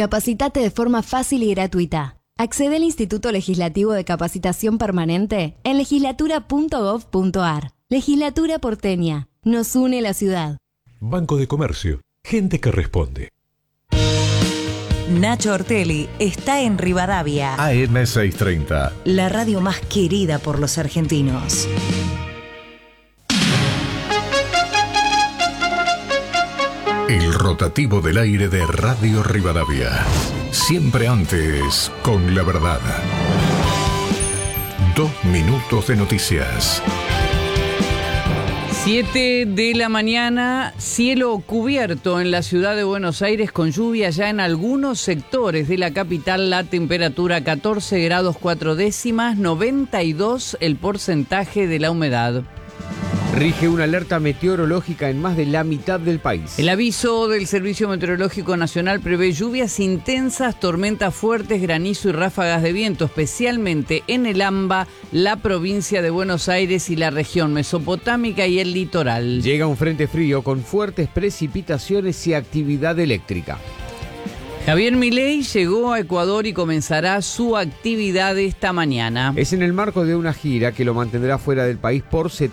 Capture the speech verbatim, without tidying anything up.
Capacitate de forma fácil y gratuita. Accede al Instituto Legislativo de Capacitación Permanente en legislatura punto gov punto ar. Legislatura porteña. Nos une la ciudad. Banco de Comercio. Gente que responde. Nacho Ortelli está en Rivadavia. A M seiscientos treinta. La radio más querida por los argentinos. El rotativo del aire de Radio Rivadavia. Siempre antes, con la verdad. Dos minutos de noticias. Siete de la mañana, cielo cubierto en la ciudad de Buenos Aires con lluvia ya en algunos sectores de la capital. La temperatura catorce grados cuatro décimas, noventa y dos el porcentaje de la humedad. Rige una alerta meteorológica en más de la mitad del país. El aviso del Servicio Meteorológico Nacional prevé lluvias intensas, tormentas fuertes, granizo y ráfagas de viento, especialmente en el AMBA, la provincia de Buenos Aires y la región mesopotámica y el litoral. Llega un frente frío con fuertes precipitaciones y actividad eléctrica. Javier Milei llegó a Ecuador y comenzará su actividad esta mañana. Es en el marco de una gira que lo mantendrá fuera del país por